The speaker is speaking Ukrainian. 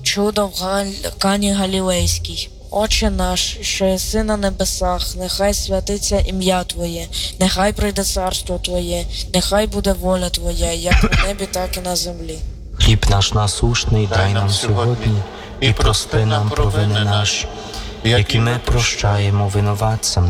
чудо в Кані Галілейській. Отче наш, що єси на небесах, нехай святиться ім'я Твоє, нехай прийде царство Твоє, нехай буде воля Твоя, як на небі, так і на землі. Хліб наш насущний дай нам сьогодні, і прости нам провини наші, які ми прощаємо винуватцям